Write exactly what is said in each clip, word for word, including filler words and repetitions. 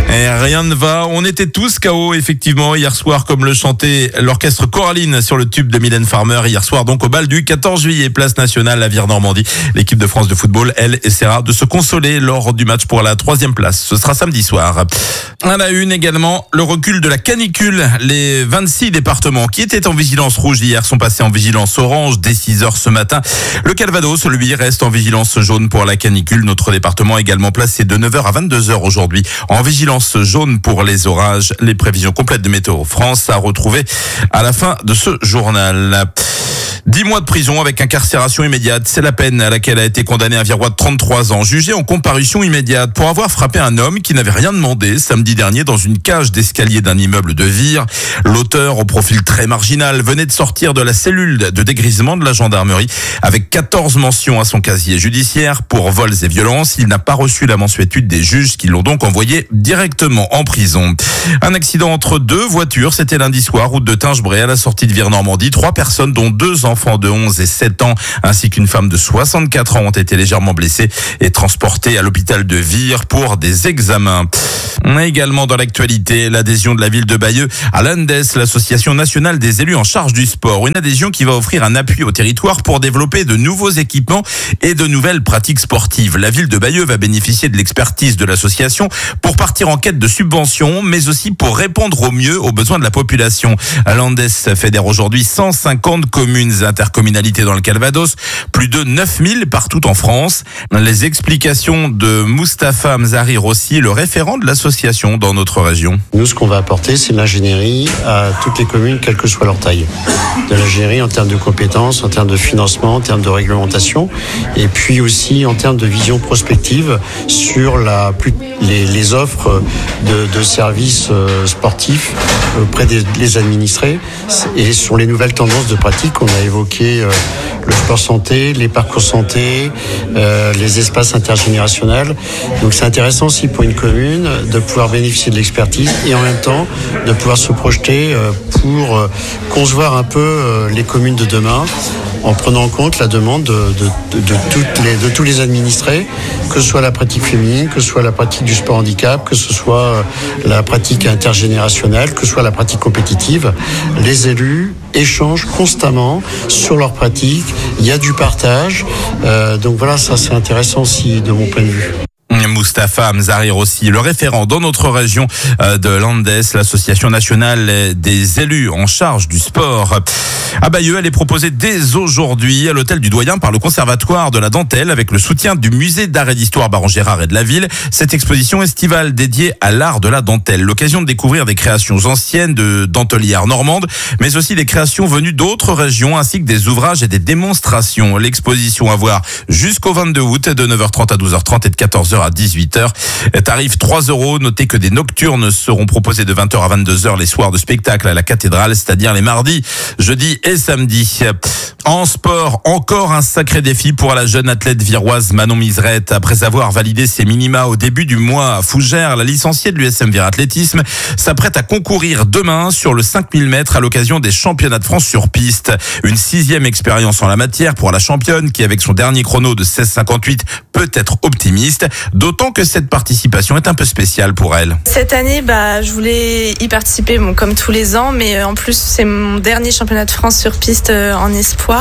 Et rien ne va. On était tous K O effectivement hier soir, comme le chantait l'orchestre Coraline sur le tube de Mylène Farmer. Hier soir donc au bal du quatorze juillet, place nationale à Vire-Normandie. L'équipe de France de football, elle, essaiera de se consoler lors du match pour la troisième place. Ce sera samedi soir. À la une également, le recul de la canicule. Les vingt-six départements qui étaient en vigilance rouge hier sont passés en vigilance orange dès six heures ce matin. Le Calvados, lui, reste en vigilance jaune pour la canicule. Notre département est également placé de neuf heures à vingt-deux heures aujourd'hui en vigilance jaune pour les orages. Les prévisions complètes de Météo France à retrouver à la fin de ce journal. dix mois de prison avec incarcération immédiate. C'est la peine à laquelle a été condamné un Virois de trente-trois ans, jugé en comparution immédiate pour avoir frappé un homme qui n'avait rien demandé samedi dernier dans une cage d'escalier d'un immeuble de Vire. L'auteur, au profil très marginal, venait de sortir de la cellule de dégrisement de la gendarmerie avec quatorze mentions à son casier judiciaire pour vols et violences. Il n'a pas reçu la mansuétude des juges qui l'ont donc envoyé directement en prison. Un accident entre deux voitures, c'était lundi soir, route de Tingebray à la sortie de Vire-Normandie. Trois personnes, dont deux enfants de onze et sept ans, ainsi qu'une femme de soixante-quatre ans ont été légèrement blessés et transportés à l'hôpital de Vire pour des examens. On a également dans l'actualité l'adhésion de la ville de Bayeux à l'Andes, l'association nationale des élus en charge du sport. Une adhésion qui va offrir un appui au territoire pour développer de nouveaux équipements et de nouvelles pratiques sportives. La ville de Bayeux va bénéficier de l'expertise de l'association pour partir en quête de subventions, mais aussi pour répondre au mieux aux besoins de la population. L'Andes fédère aujourd'hui cent cinquante communes et intercommunalités dans le Calvados, plus de neuf mille partout en France. Les explications de Moustapha Mzari Rossi, le référent de l'association dans notre région. Nous, ce qu'on va apporter, c'est de l'ingénierie à toutes les communes, quelle que soit leur taille. De l'ingénierie en termes de compétences, en termes de financement, en termes de réglementation, et puis aussi en termes de vision prospective sur la, les, les offres de, de services sportifs auprès des les administrés et sur les nouvelles tendances de pratique. On a évoqué euh, le sport santé, les parcours santé, euh, les espaces intergénérationnels. Donc c'est intéressant aussi pour une commune de pouvoir bénéficier de l'expertise et en même temps de pouvoir se projeter euh, pour euh, concevoir un peu euh, les communes de demain en prenant en compte la demande de, de, de, de, toutes les, de tous les administrés, que ce soit la pratique féminine, que ce soit la pratique du sport handicap, que ce soit la pratique intergénérationnelle, que ce soit la pratique compétitive. Les élus échangent constamment sur leurs pratiques, il y a du partage, euh, donc voilà, ça c'est intéressant aussi de mon point de vue. Moustapha Mzari Rossi, le référent dans notre région de l'Andes, l'association nationale des élus en charge du sport. À Bayeux, elle est proposée dès aujourd'hui à l'hôtel du Doyen par le Conservatoire de la Dentelle avec le soutien du musée d'art et d'histoire Baron Gérard et de la ville. Cette exposition estivale dédiée à l'art de la dentelle. L'occasion de découvrir des créations anciennes de dentelières normandes, mais aussi des créations venues d'autres régions ainsi que des ouvrages et des démonstrations. L'exposition à voir jusqu'au vingt-deux août de neuf heures trente à douze heures trente et de quatorze heures à dix-huit heures. Tarif trois euros. Notez que des nocturnes seront proposés de vingt heures à vingt-deux heures les soirs de spectacle à la cathédrale, c'est-à-dire les mardis, jeudis et samedis. En sport, encore un sacré défi pour la jeune athlète viroise Manon Miserette. Après avoir validé ses minima au début du mois à Fougères, la licenciée de l'U S M Vire Athlétisme s'apprête à concourir demain sur le cinq mille mètres à l'occasion des championnats de France sur piste. Une sixième expérience en la matière pour la championne qui, avec son dernier chrono de seize cinquante-huit, peut être optimiste, d'autant que cette participation est un peu spéciale pour elle. Cette année, bah, je voulais y participer, bon, comme tous les ans, mais en plus, c'est mon dernier championnat de France sur piste en espoir.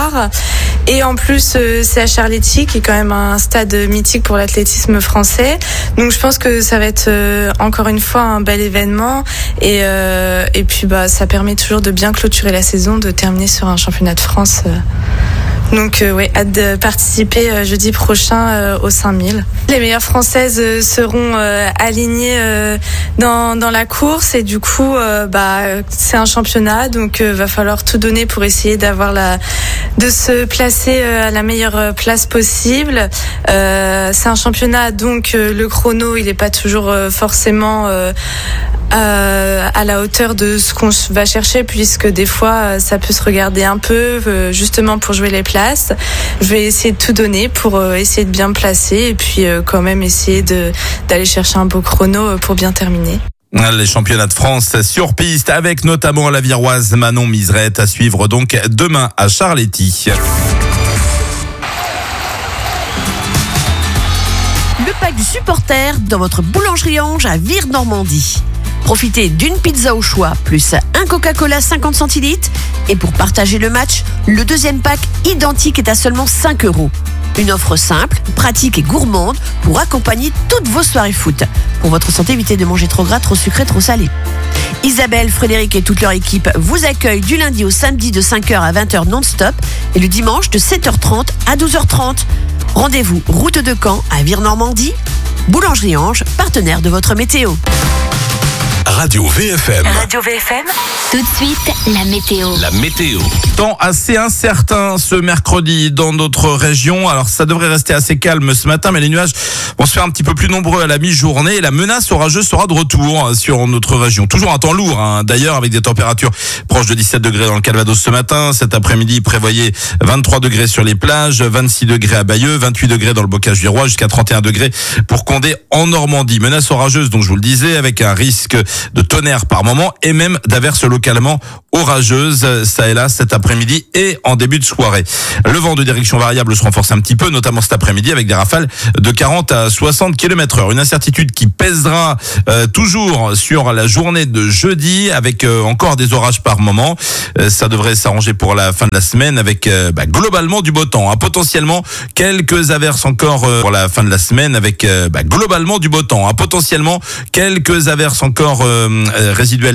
Et en plus, c'est à Charletti, qui est quand même un stade mythique pour l'athlétisme français. Donc, je pense que ça va être encore une fois un bel événement. Et, euh, et puis, bah, ça permet toujours de bien clôturer la saison, de terminer sur un championnat de France. Donc euh, ouais, hâte de participer euh, jeudi prochain euh, au cinq mille. Les meilleures françaises euh, seront euh, alignées euh, dans dans la course et du coup euh, bah c'est un championnat, donc euh, va falloir tout donner pour essayer d'avoir la de se placer euh, à la meilleure place possible. Euh, c'est un championnat, donc euh, le chrono il est pas toujours euh, forcément euh, Euh, à la hauteur de ce qu'on va chercher, puisque des fois ça peut se regarder un peu euh, justement pour jouer les places. Je vais essayer de tout donner pour euh, essayer de bien me placer et puis euh, quand même essayer de d'aller chercher un beau chrono pour bien terminer. Les championnats de France sur piste avec notamment la viroise Manon Miserette à suivre donc demain à Charletti. Le pack du supporter dans votre boulangerie Ange à Vire-Normandie. Profitez d'une pizza au choix, plus un Coca-Cola cinquante centilitres. Et pour partager le match, le deuxième pack identique est à seulement cinq euros. Une offre simple, pratique et gourmande pour accompagner toutes vos soirées foot. Pour votre santé, évitez de manger trop gras, trop sucré, trop salé. Isabelle, Frédéric et toute leur équipe vous accueillent du lundi au samedi de cinq heures à vingt heures non-stop et le dimanche de sept heures trente à douze heures trente. Rendez-vous route de Caen à Vire-Normandie. Boulangerie Ange, partenaire de votre météo. Radio V F M. Radio V F M. Tout de suite, la météo. La météo. Temps assez incertain ce mercredi dans notre région. Alors ça devrait rester assez calme ce matin, mais les nuages vont se faire un petit peu plus nombreux à la mi-journée et la menace orageuse sera de retour sur notre région. Toujours un temps lourd, hein, d'ailleurs, avec des températures proches de dix-sept degrés dans le Calvados ce matin. Cet après-midi, prévoyez vingt-trois degrés sur les plages, vingt-six degrés à Bayeux, vingt-huit degrés dans le Bocage du Roi, jusqu'à trente et un degrés pour Condé en Normandie. Menace orageuse, donc je vous le disais, avec un risque de tonnerre par moment et même d'averses localement orageuses, ça et là cet après-midi et en début de soirée. Le vent de direction variable se renforce un petit peu, notamment cet après-midi avec des rafales de quarante à soixante kilomètres heure. Une incertitude qui pèsera euh, toujours sur la journée de jeudi avec euh, encore des orages par moment. Euh, ça devrait s'arranger pour la fin de la semaine avec euh, bah, globalement du beau temps. Hein. Potentiellement quelques averses encore euh, pour la fin de la semaine avec euh, bah, globalement du beau temps. Hein. Potentiellement quelques averses encore euh, résiduelles